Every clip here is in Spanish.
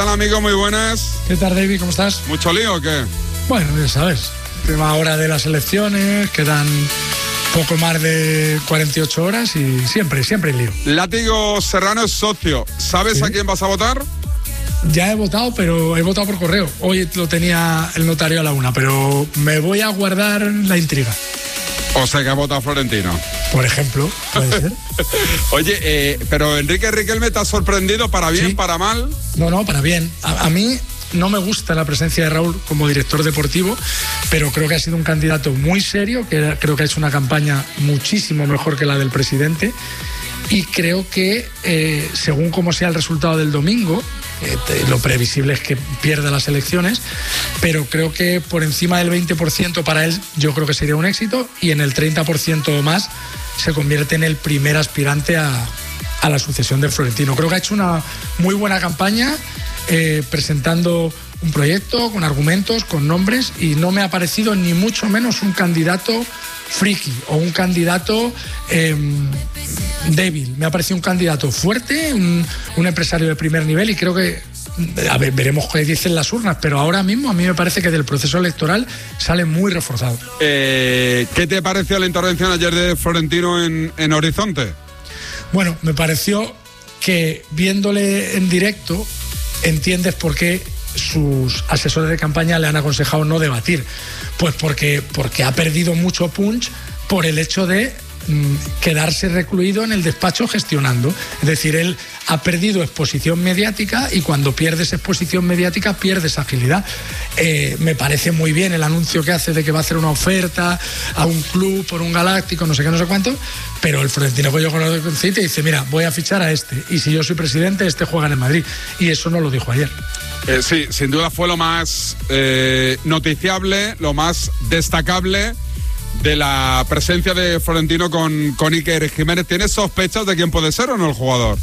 Hola, amigo, muy buenas. ¿Qué tal, David? ¿Cómo estás? ¿Mucho lío o qué? Bueno, ya sabes, última hora de las elecciones, quedan poco más de 48 horas y siempre hay lío. Látigo Serrano es socio. ¿Sabes ¿Sí? a quién vas a votar? Ya he votado, pero he votado por correo. Hoy lo tenía el notario a la 1, pero me voy a guardar la intriga. O sea que ha votado Florentino. Por ejemplo, puede ser. Oye, pero Enrique Riquelme te ha sorprendido, ¿para bien, ¿Sí? para mal? No, para bien. A mí no me gusta la presencia de Raúl como director deportivo, pero creo que ha sido un candidato muy serio, que creo que ha hecho una campaña muchísimo mejor que la del presidente, y creo que según como sea el resultado del domingo, lo previsible es que pierda las elecciones, pero creo que por encima del 20% para él yo creo que sería un éxito, y en el 30% o más se convierte en el primer aspirante a la sucesión de Florentino. Creo que ha hecho una muy buena campaña, presentando un proyecto con argumentos, con nombres, y no me ha parecido ni mucho menos un candidato friki o un candidato débil. Me ha parecido un candidato fuerte, un empresario de primer nivel, y creo que, a ver, veremos qué dicen las urnas, pero ahora mismo a mí me parece que del proceso electoral sale muy reforzado. ¿Qué te pareció la intervención ayer de Florentino en Horizonte? Bueno, me pareció que viéndole en directo entiendes por qué sus asesores de campaña le han aconsejado no debatir. Pues porque ha perdido mucho punch por el hecho de quedarse recluido en el despacho gestionando. Es decir, él ha perdido exposición mediática, y cuando pierdes exposición mediática pierdes agilidad. Me parece muy bien el anuncio que hace de que va a hacer una oferta a un club por un galáctico, no sé qué, no sé cuánto, pero el Florentino que yo conozco y dice, mira, voy a fichar a este, y si yo soy presidente, este juega en el Madrid, y eso no lo dijo ayer. Sí, sin duda fue lo más noticiable, lo más destacable de la presencia de Florentino con Iker Jiménez. ¿Tienes sospechas de quién puede ser o no el jugador?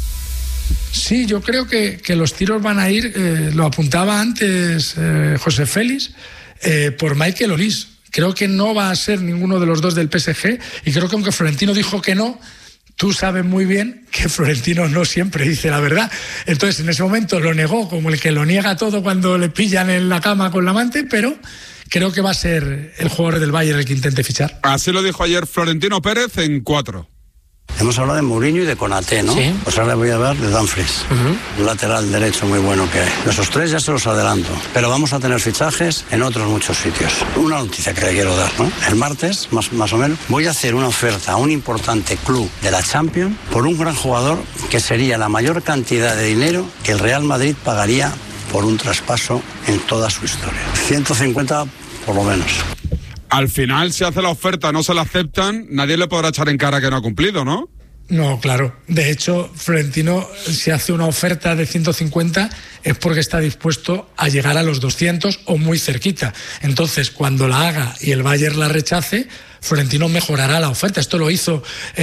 Sí, yo creo que los tiros van a ir, lo apuntaba antes José Félix, por Michael Olise. Creo que no va a ser ninguno de los dos del PSG, y creo que aunque Florentino dijo que no, tú sabes muy bien que Florentino no siempre dice la verdad. Entonces, en ese momento lo negó, como el que lo niega todo cuando le pillan en la cama con la amante, pero creo que va a ser el jugador del Bayern el que intente fichar. Así lo dijo ayer Florentino Pérez en 4. Hemos hablado de Mourinho y de Konaté, ¿no? Sí. Pues ahora voy a hablar de Dumfries, un lateral derecho muy bueno que hay. Esos tres ya se los adelanto, pero vamos a tener fichajes en otros muchos sitios. Una noticia que le quiero dar, ¿no? El martes, más o menos, voy a hacer una oferta a un importante club de la Champions por un gran jugador que sería la mayor cantidad de dinero que el Real Madrid pagaría por un traspaso en toda su historia. 150 por lo menos. Al final, si hace la oferta, no se la aceptan, nadie le podrá echar en cara que no ha cumplido, ¿no? No, claro. De hecho, Florentino, si hace una oferta de 150, es porque está dispuesto a llegar a los 200 o muy cerquita. Entonces, cuando la haga y el Bayern la rechace, Florentino mejorará la oferta. Esto lo hizo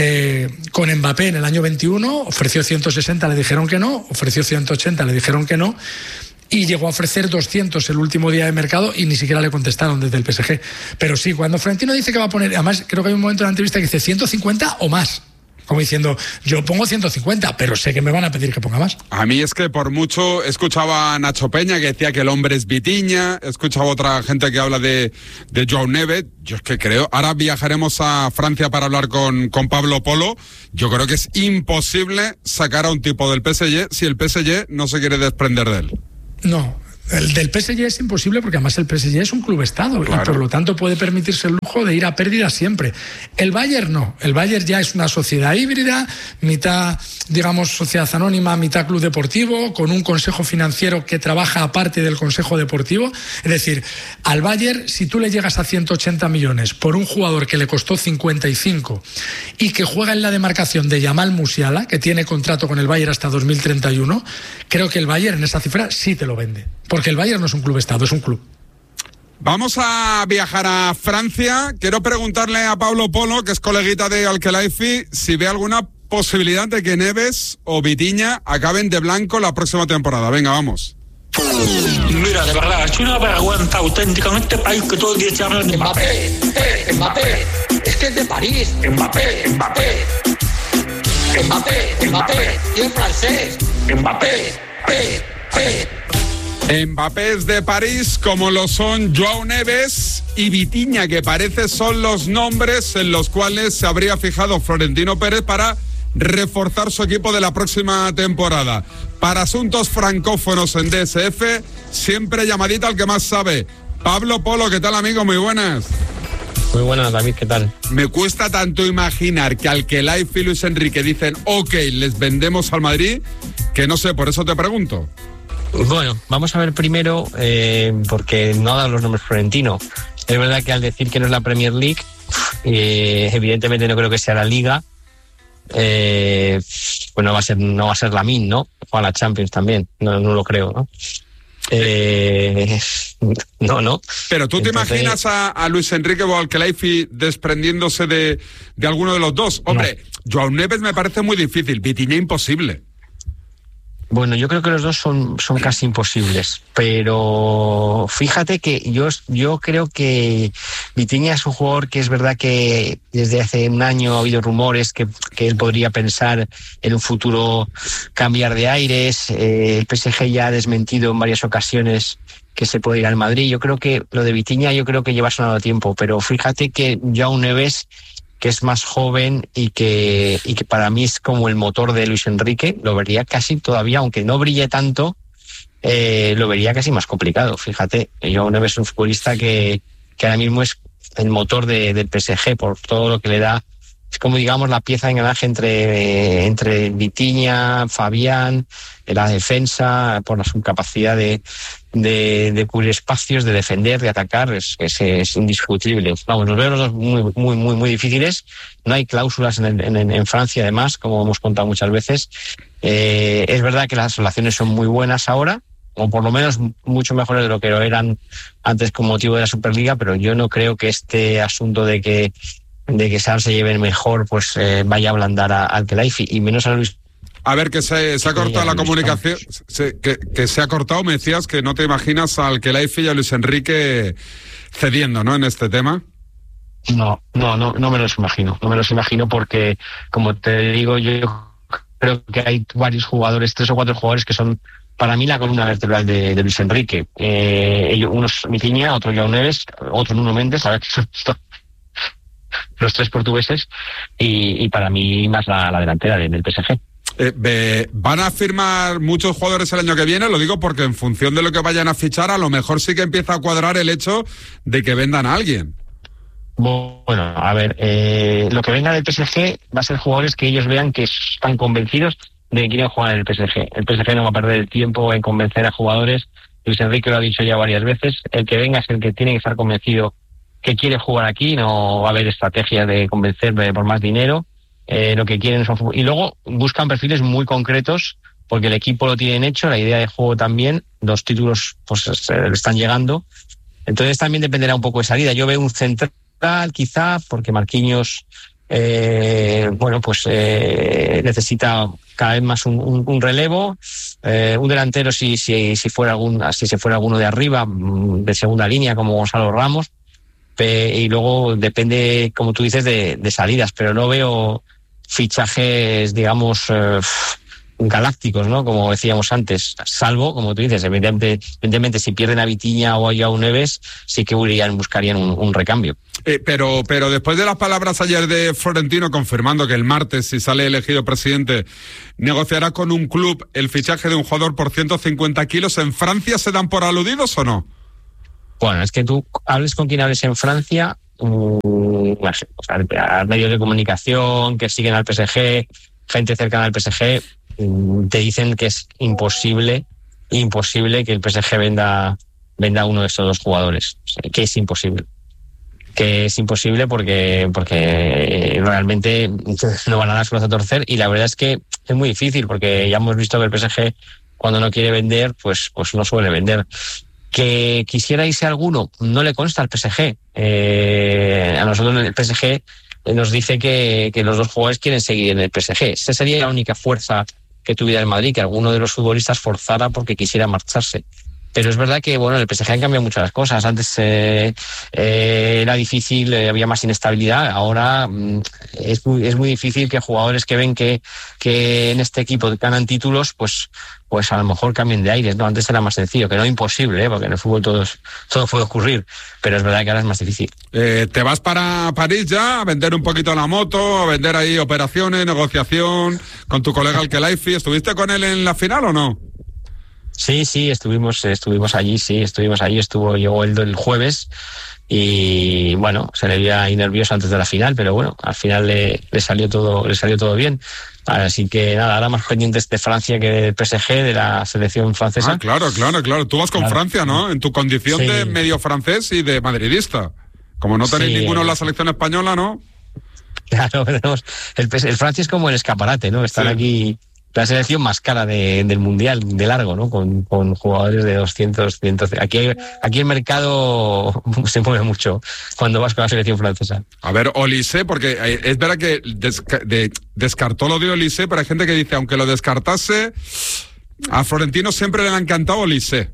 con Mbappé en el año 21, ofreció 160, le dijeron que no, ofreció 180, le dijeron que no, y llegó a ofrecer 200 el último día de mercado y ni siquiera le contestaron desde el PSG. Pero sí, cuando Florentino dice que va a poner, además creo que hay un momento en la entrevista que dice 150 o más, como diciendo, yo pongo 150, pero sé que me van a pedir que ponga más. A mí es que por mucho, escuchaba a Nacho Peña que decía que el hombre es Vitinha, escuchaba otra gente que habla de Joao Neves. Yo es que creo, ahora viajaremos a Francia para hablar con Pablo Polo. Yo creo que es imposible sacar a un tipo del PSG si el PSG no se quiere desprender de él. No, el del PSG es imposible porque además el PSG es un club-estado, claro, y por lo tanto puede permitirse el lujo de ir a pérdida siempre. El Bayern no, el Bayern ya es una sociedad híbrida, mitad, digamos, sociedad anónima, mitad club deportivo, con un consejo financiero que trabaja aparte del consejo deportivo. Es decir, al Bayern, si tú le llegas a 180 millones por un jugador que le costó 55 y que juega en la demarcación de Jamal Musiala, que tiene contrato con el Bayern hasta 2031, creo que el Bayern en esa cifra sí te lo vende. Porque el Bayern no es un club-estado, es un club. Vamos a viajar a Francia. Quiero preguntarle a Pablo Polo, que es coleguita de Al-Khelaifi, si ve alguna posibilidad de que Neves o Vitinha acaben de blanco la próxima temporada. Venga, vamos. Mira, de verdad, es una vergüenza auténtica en este país que todo el día se habla de Mbappé. Mbappé, es que es de París. Mbappé. Y el francés. Mbappé. Mbappé es de París, como lo son Joao Neves y Vitinha, que parece son los nombres en los cuales se habría fijado Florentino Pérez para reforzar su equipo de la próxima temporada. Para asuntos francófonos en DSF, siempre llamadita al que más sabe. Pablo Polo, ¿qué tal, amigo? Muy buenas. Muy buenas, David, ¿qué tal? Me cuesta tanto imaginar que Al-Khelaifi y Luis Enrique dicen ok, les vendemos al Madrid, que no sé, por eso te pregunto. Bueno, vamos a ver primero, porque no ha dado los nombres Florentino. Es verdad que al decir que no es la Premier League, evidentemente no creo que sea la Liga. Pues no va a ser la MIN, ¿no? O a la Champions también, no lo creo, ¿no? No. Pero tú te imaginas a Luis Enrique o Al-Khelaifi desprendiéndose de alguno de los dos. Hombre, no. Joao Neves me parece muy difícil, Vitinha imposible. Bueno, yo creo que los dos son casi imposibles, pero fíjate que yo creo que Vitinha es un jugador que es verdad que desde hace un año ha habido rumores que él podría pensar en un futuro cambiar de aires. El PSG ya ha desmentido en varias ocasiones que se puede ir al Madrid. Yo creo que lo de Vitinha lleva sonado tiempo, pero fíjate que Joao Neves, que es más joven y que para mí es como el motor de Luis Enrique, lo vería casi todavía, aunque no brille tanto, lo vería casi más complicado. Fíjate, Joao Neves es un futbolista que ahora mismo es el motor del PSG por todo lo que le da. Es como, digamos, la pieza de engranaje entre Vitinha, Fabián, la defensa, por su capacidad de cubrir espacios, de defender, de atacar, es indiscutible. Vamos, los veo los dos muy difíciles. No hay cláusulas en Francia, además, como hemos contado muchas veces. Es verdad que las relaciones son muy buenas ahora, o por lo menos mucho mejores de lo que lo eran antes con motivo de la Superliga, pero yo no creo que este asunto de que Sar se lleven mejor, pues vaya a ablandar a Al-Khelaifi, y menos a Luis. A ver, que se ha cortado la comunicación, que se ha cortado. Me decías que no te imaginas a Al-Khelaifi y a Luis Enrique cediendo, ¿no?, en este tema. No me los imagino. No me los imagino porque, como te digo, yo creo que hay varios jugadores, 3 o 4 jugadores que son para mí la columna vertebral de Luis Enrique. Uno es Vitinha, otro Joao Neves, otro Nuno Mendes, a ver qué son los 3 portugueses, y para mí más la delantera del PSG. ¿Van a firmar muchos jugadores el año que viene? Lo digo porque en función de lo que vayan a fichar, a lo mejor sí que empieza a cuadrar el hecho de que vendan a alguien. Bueno, a ver, lo que venga del PSG va a ser jugadores que ellos vean que están convencidos de que quieren jugar en el PSG. El PSG no va a perder el tiempo en convencer a jugadores. Luis Enrique lo ha dicho ya varias veces. El que venga es el que tiene que estar convencido que quiere jugar aquí. No va a haber estrategia de convencer por más dinero. Lo que quieren son, y luego buscan perfiles muy concretos porque el equipo lo tienen hecho, la idea de juego también, los títulos pues están llegando, entonces también dependerá un poco de salida. Yo veo un central quizá porque Marquinhos necesita cada vez más un relevo, un delantero si se fuera alguno de arriba, de segunda línea, como Gonzalo Ramos, y luego depende, como tú dices, de salidas, pero no veo fichajes, digamos, galácticos, ¿no? Como decíamos antes, salvo, como tú dices, evidentemente si pierden a Vitinha o a Joao Neves, sí que buscarían un recambio. Pero después de las palabras ayer de Florentino confirmando que el martes, si sale elegido presidente, negociará con un club el fichaje de un jugador por 150 kilos, ¿en Francia se dan por aludidos o no? Bueno, es que tú hables con quien hables en Francia, a medios de comunicación que siguen al PSG, gente cercana al PSG, te dicen que es imposible que el PSG venda uno de estos 2 jugadores. Que es imposible porque realmente no van a dar su brazo a torcer, y la verdad es que es muy difícil porque ya hemos visto que el PSG, cuando no quiere vender, pues no suele vender. Que quisiera irse alguno, no le consta al PSG. A nosotros el PSG nos dice que los 2 jugadores quieren seguir en el PSG. Esa sería la única fuerza que tuviera el Madrid, que alguno de los futbolistas forzara porque quisiera marcharse. Pero es verdad que, bueno, en el PSG han cambiado muchas cosas. Antes era difícil, había más inestabilidad. Ahora es muy difícil que jugadores que ven que en este equipo ganan títulos, pues a lo mejor cambien de aires, ¿no? Antes era más sencillo, que no imposible, porque en el fútbol todo puede ocurrir, pero es verdad que ahora es más difícil. ¿Te vas para París ya a vender un poquito la moto, a vender ahí operaciones, negociación con tu colega el Khelaifi? ¿Estuviste con él en la final o no? Sí, estuvimos allí, llegó el jueves y bueno, se le veía ahí nervioso antes de la final, pero bueno, al final le salió todo bien. Así que nada, ahora más pendientes de Francia que del PSG, de la selección francesa. Ah, claro. Tú vas con Francia, ¿no? En tu condición de medio francés y de madridista. Como no tenéis ninguno en la selección española, ¿no? Claro, el Francia es como el escaparate, ¿no? Están aquí la selección más cara del Mundial, de largo, ¿no? Con jugadores de 200. Aquí el mercado se mueve mucho cuando vas con la selección francesa. A ver, Olise, porque es verdad que descartó lo de Olise, pero hay gente que dice, aunque lo descartase, a Florentino siempre le ha encantado Olise.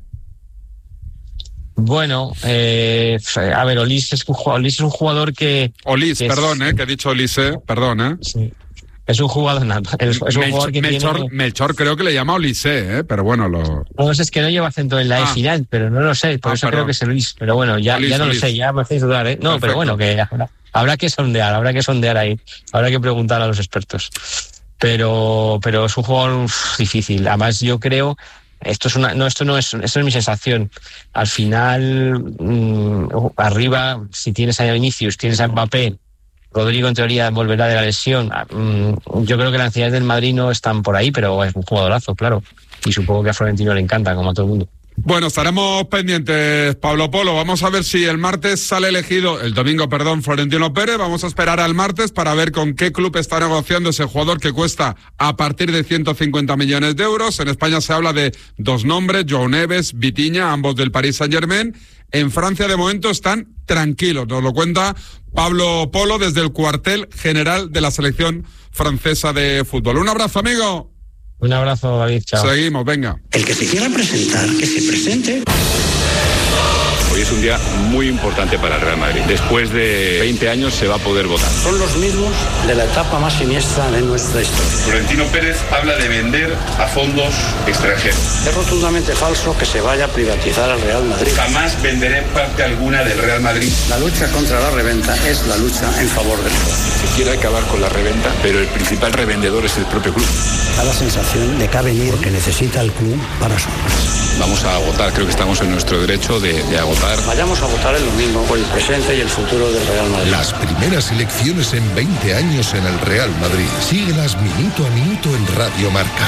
Bueno, a ver, Olise es un jugador que... Perdón, que he dicho Olise, perdón, Sí. Es un jugador nato. Es un jugador que Melchor creo que le llama Olise, pero bueno, No, es que no lleva acento en la E final, pero no lo sé, por eso creo que es Luis. Pero bueno, ya no lo sé, ya me hacéis dudar, ¿eh? No, Perfecto. Pero bueno, que habrá que sondear ahí, habrá que preguntar a los expertos. Pero es un jugador difícil. Además, yo creo... Esto no es mi sensación. Al final, arriba, si tienes a Vinicius, tienes a Mbappé, Rodrigo en teoría volverá de la lesión. Yo creo que las necesidades del Madrid no están por ahí, pero es un jugadorazo, claro. Y supongo que a Florentino le encanta, como a todo el mundo. Bueno, estaremos pendientes, Pablo Polo. Vamos a ver si el domingo, Florentino Pérez. Vamos a esperar al martes para ver con qué club está negociando ese jugador que cuesta a partir de 150 millones de euros. En España se habla de dos nombres, Joao Neves, Vitinha, ambos del Paris Saint-Germain. En Francia, de momento, están tranquilos. Nos lo cuenta Pablo Polo desde el cuartel general de la selección francesa de fútbol. Un abrazo, amigo. Un abrazo, David. Chao. Seguimos, venga. El que se quiera presentar, que se presente. Hoy es un día muy importante para el Real Madrid. Después de 20 años se va a poder votar. Son los mismos de la etapa más siniestra de nuestra historia. Florentino Pérez habla de vender a fondos extranjeros. Es rotundamente falso que se vaya a privatizar al Real Madrid. Jamás venderé parte alguna del Real Madrid. La lucha contra la reventa es la lucha en favor del pueblo. Se quiere acabar con la reventa, pero el principal revendedor es el propio club. Da la sensación de que ha venido porque necesita el club para su empresa. Vamos a votar, creo que estamos en nuestro derecho de agotar. Vayamos a votar el domingo por el presente y el futuro del Real Madrid. Las primeras elecciones en 20 años en el Real Madrid. Síguelas minuto a minuto en Radio Marca.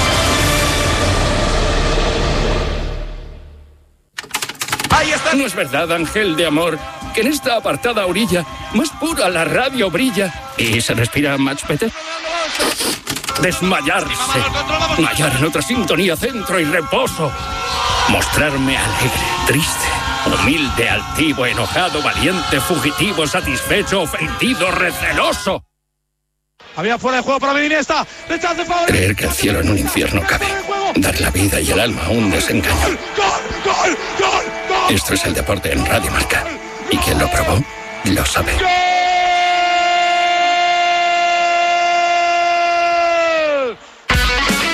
¡Ahí está! ¿No es verdad, ángel de amor, que en esta apartada orilla más pura la radio brilla y se respira much better? Desmayarse, hallar en otra sintonía centro y reposo, mostrarme alegre, triste, humilde, altivo, enojado, valiente, fugitivo, satisfecho, ofendido, receloso. Había fuera de juego para Iniesta. Rechace favorito. Creer que el cielo en un infierno cabe. Dar la vida y el alma a un desengaño. ¡Gol! Esto es el deporte en Radio Marca. Y quien lo probó, lo sabe.